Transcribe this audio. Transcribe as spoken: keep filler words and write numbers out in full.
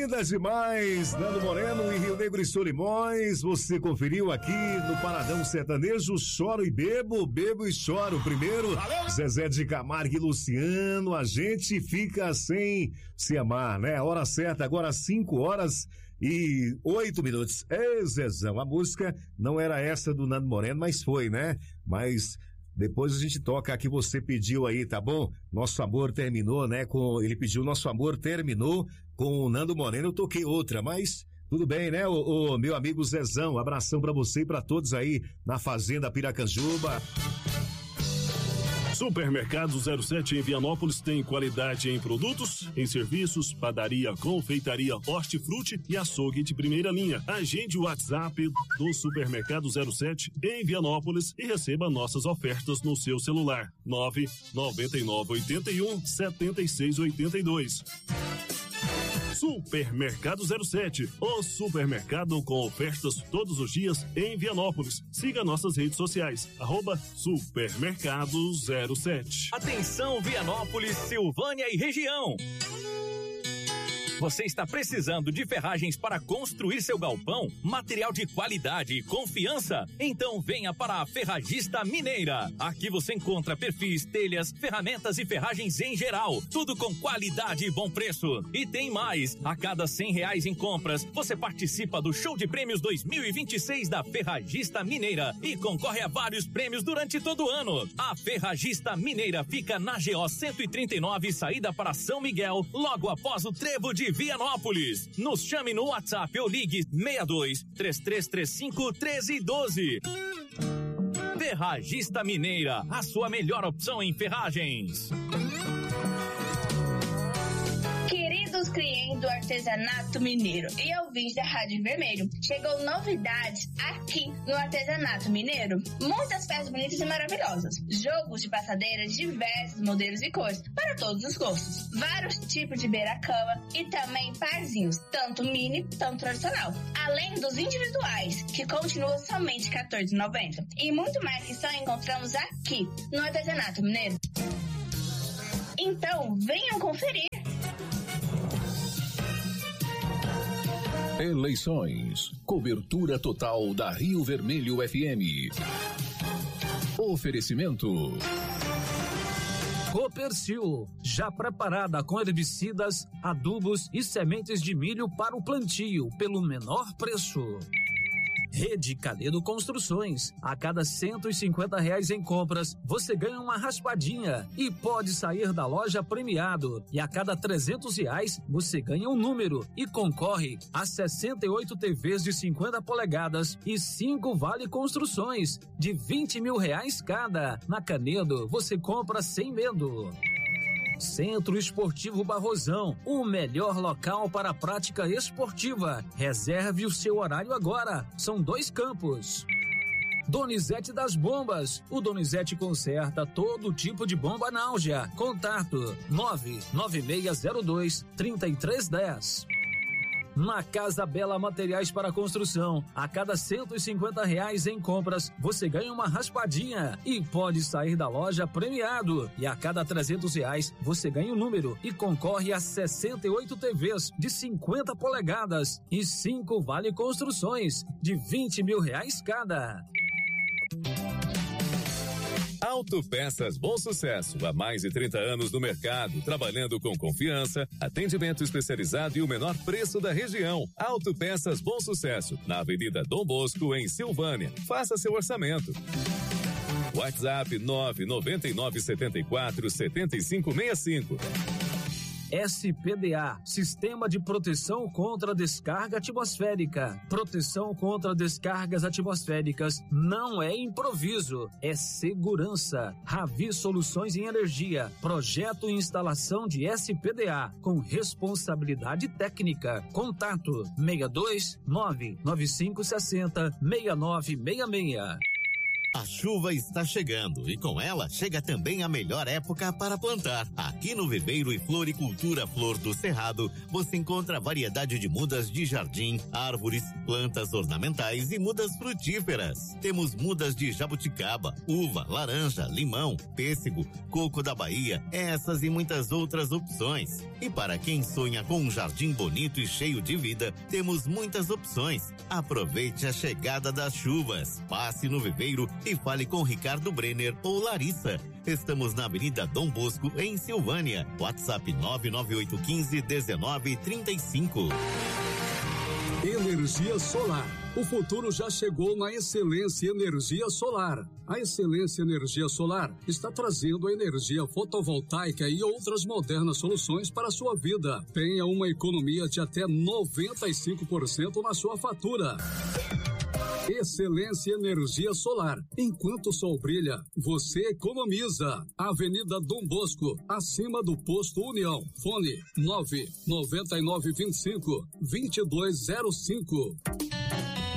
Linda demais, Nando Moreno e Rio Negro e Solimões. Você conferiu aqui no Paradão Sertanejo, Choro e Bebo, Bebo e Choro. Primeiro, valeu. Zezé de Camargo e Luciano. A gente fica sem se amar, né? A hora certa agora, cinco horas e oito minutos. Ei, Zezão, a música não era essa do Nando Moreno, mas foi, né? Mas depois a gente toca a que você pediu aí, tá bom? Nosso Amor terminou, né? Com, ele pediu Nosso Amor terminou com o Nando Moreno. Eu toquei outra, mas tudo bem, né? O, o meu amigo Zezão, abração pra você e pra todos aí na Fazenda Piracanjuba. Supermercado zero sete em Vianópolis tem qualidade em produtos, em serviços, padaria, confeitaria, hortifruti e açougue de primeira linha. Agende o WhatsApp do Supermercado zero sete em Vianópolis e receba nossas ofertas no seu celular. nove nove nove oito um sete seis oito dois. Supermercado zero sete, o supermercado com ofertas todos os dias em Vianópolis. Siga nossas redes sociais, arroba Supermercado zero sete. Atenção Vianópolis, Silvânia e região. Você está precisando de ferragens para construir seu galpão? Material de qualidade e confiança? Então venha para a Ferragista Mineira. Aqui você encontra perfis, telhas, ferramentas e ferragens em geral. Tudo com qualidade e bom preço. E tem mais. A cada cem reais em compras, você participa do Show de Prêmios dois mil e vinte e seis da Ferragista Mineira e concorre a vários prêmios durante todo o ano. A Ferragista Mineira fica na G O cento e trinta e nove, saída para São Miguel, logo após o Trevo de Vianópolis. Nos chame no WhatsApp ou ligue seis dois, três três três cinco, um três um dois. Ferragista Mineira, a sua melhor opção em ferragens. Queridos clientes do artesanato mineiro e ouvintes da Rádio Vermelho, chegou novidades aqui no artesanato mineiro. Muitas peças bonitas e maravilhosas, jogos de passadeiras de diversos modelos e cores para todos os gostos, vários tipos de beira-cama e também parzinhos, tanto mini quanto tradicional, além dos individuais que continuam somente quatorze reais e noventa centavos e muito mais que só encontramos aqui no artesanato mineiro. Então venham conferir. Eleições. Cobertura total da Rio Vermelho F M. Oferecimento. Copercil, já preparada com herbicidas, adubos e sementes de milho para o plantio pelo menor preço. Rede Canedo Construções. A cada cento e cinquenta reais em compras, você ganha uma raspadinha e pode sair da loja premiado. E a cada trezentos reais, você ganha um número e concorre a sessenta e oito T Vs de cinquenta polegadas e cinco Vale Construções de vinte mil reais cada. Na Canedo, você compra sem medo. Centro Esportivo Barrosão, o melhor local para a prática esportiva. Reserve o seu horário agora. São dois campos. Donizete das Bombas. O Donizete conserta todo tipo de bomba náusea. Contato nove nove seis zero dois, três três um zero. Na Casa Bela Materiais para Construção, a cada cento e cinquenta reais em compras, você ganha uma raspadinha e pode sair da loja premiado. E a cada trezentos reais, você ganha um número e concorre a sessenta e oito T Vs de cinquenta polegadas e cinco Vale Construções de vinte mil reais cada. Autopeças Bom Sucesso, há mais de trinta anos no mercado, trabalhando com confiança, atendimento especializado e o menor preço da região. Autopeças Bom Sucesso, na Avenida Dom Bosco, em Silvânia. Faça seu orçamento. WhatsApp nove nove nove sete quatro sete cinco seis cinco. S P D A, Sistema de Proteção contra Descarga Atmosférica. Proteção contra descargas atmosféricas não é improviso, é segurança. Ravi Soluções em Energia, projeto e instalação de S P D A, com responsabilidade técnica. Contato seis dois nove nove cinco seis zero seis nove seis seis. A chuva está chegando e com ela chega também a melhor época para plantar. Aqui no Viveiro e Floricultura Flor do Cerrado, você encontra variedade de mudas de jardim, árvores, plantas ornamentais e mudas frutíferas. Temos mudas de jabuticaba, uva, laranja, limão, pêssego, coco da Bahia, essas e muitas outras opções. E para quem sonha com um jardim bonito e cheio de vida, temos muitas opções. Aproveite a chegada das chuvas. Passe no Viveiro e fale com Ricardo Brenner ou Larissa. Estamos na Avenida Dom Bosco, em Silvânia. WhatsApp nove nove oito um cinco um nove três cinco. Energia solar. O futuro já chegou na Excelência Energia Solar. A Excelência Energia Solar está trazendo a energia fotovoltaica e outras modernas soluções para a sua vida. Tenha uma economia de até noventa e cinco por cento na sua fatura. Excelência Energia Solar. Enquanto o sol brilha, você economiza. Avenida Dom Bosco, acima do Posto União. Fone nove nove nove dois cinco dois dois zero cinco.